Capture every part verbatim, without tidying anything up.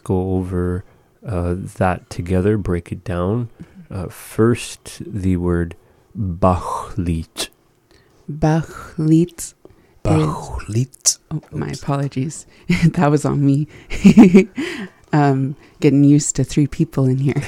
go over uh, that together, break it down. Uh, first, the word Bachlied. Bachlied. Bachlied. Oh, my apologies. That was on me. um, getting used to three people in here.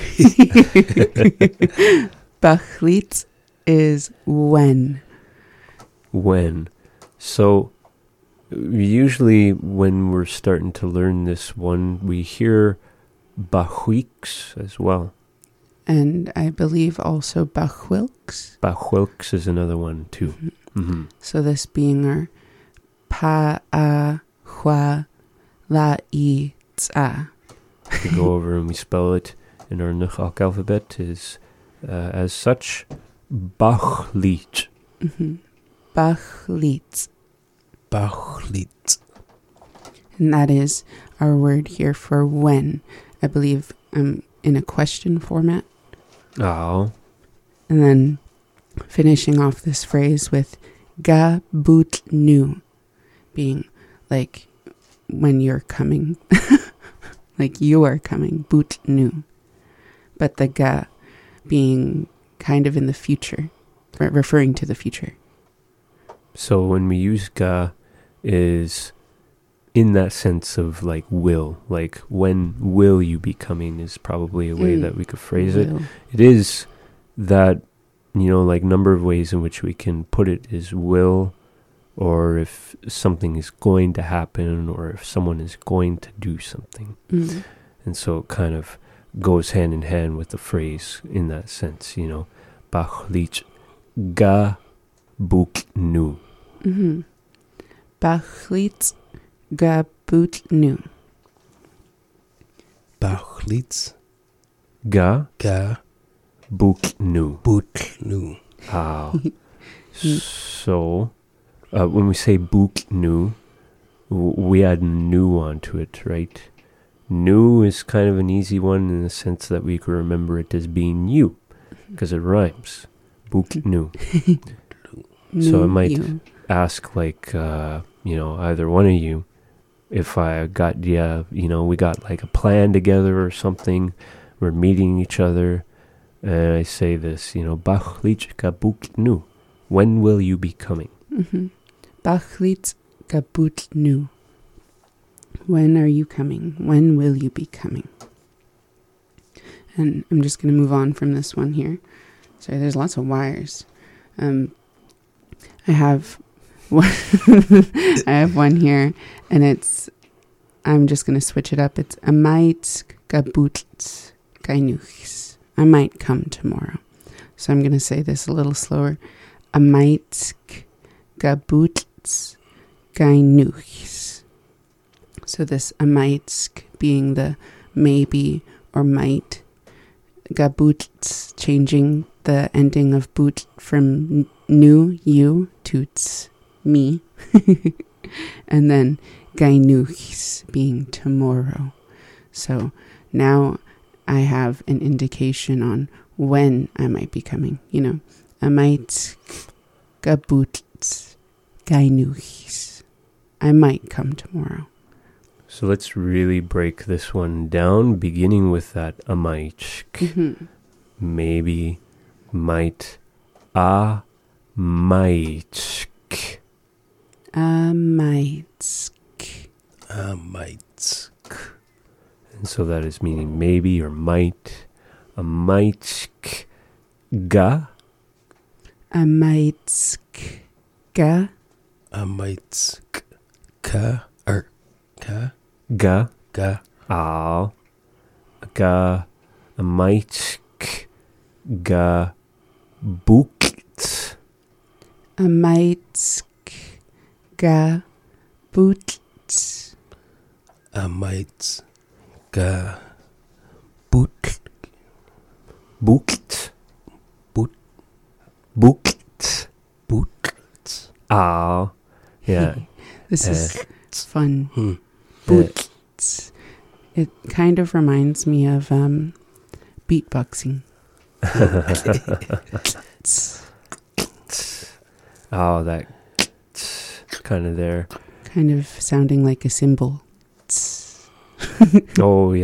Bachlied is when. When. So usually when we're starting to learn this one, we hear Bachwilks as well. And I believe also Bachwilks. Bachwilks is another one too. Mm-hmm. Mm-hmm. So this being our pa, a, hua, la, I, tsa. We go over and we spell it in our Nukhalk alphabet is uh, as such, Bachlied. Mm-hmm. Bachlied. Bachlied. And that is our word here for when. I believe um, in a question format. Oh. And then finishing off this phrase with ga boot nu, being like when you're coming, like you are coming, boot nu. But the ga being kind of in the future, re- referring to the future. So when we use ga is in that sense of like will, like when will you be coming is probably a way mm. that we could phrase will. it. It is that, you know, like number of ways in which we can put it is will, or if something is going to happen, or if someone is going to do something. Mm. And so it kind of goes hand in hand with the phrase in that sense, you know, Bachlied ga boot nu. Mm-hmm. Bachlied ga boot nu. Bachlied ga ga boot nu. Boot nu. Ah. So uh, when we say boot nu, w- we add nu onto it, right? Nu is kind of an easy one in the sense that we can remember it as being you, because it rhymes. Boot nu. So I might you. ask, like, uh, you know, either one of you, if I got, yeah, you know, we got like a plan together or something, we're meeting each other, and I say this, you know, Bachlied ga boot nu. When will you be coming? Mm-hmm. Bachlied ga boot nu. When are you coming? When will you be coming? And I'm just going to move on from this one here. Sorry, there's lots of wires. Um, I have one I have one here, and it's, I'm just going to switch it up. It's amait gabut kainuchs. I might come tomorrow. So I'm going to say this a little slower. Amait gabut kainuchs. So this amait being the maybe or might. Gabut changing the ending of boot from nu, you, to ts, me. And then gainuchs being tomorrow. So now I have an indication on when I might be coming. You know, I might gabut gainuchs. I might come tomorrow. So let's really break this one down, beginning with that amait. Mm-hmm. Maybe, might, a might. A might. A might. And so that is meaning maybe or might. A might ga. A might ga. A might ka or ka. Ga. Ga. Al. Ga. A might ga boekt. A might ga boekt. A might ga boekt. Boekt. Boekt. Boekt. Boekt. Al. Yeah. This uh, is fun. Hmm. Boekt. It kind of reminds me of um, beatboxing. Oh, that kind of there. Kind of sounding like a cymbal. Oh, yeah.